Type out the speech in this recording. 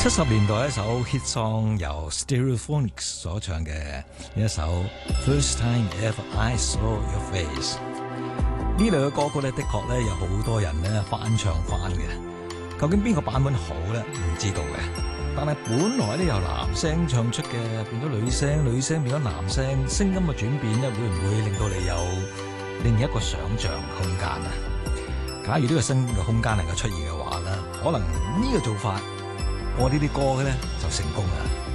70年代一首 hit song 由 Stereophonics 所唱嘅呢一首 First Time Ever I Saw Your Face。呢類嘅歌曲咧，的確咧有好多人咧翻唱翻嘅。究竟邊個版本好咧？唔知道嘅。但係本來咧由男聲唱出嘅變咗女聲，女聲變咗男聲，聲音嘅轉變咧，會唔會令到你有另一個想像空間啊？假如呢個新嘅空間能夠出現嘅話咧，可能呢個做法，我呢啲歌咧就成功啦。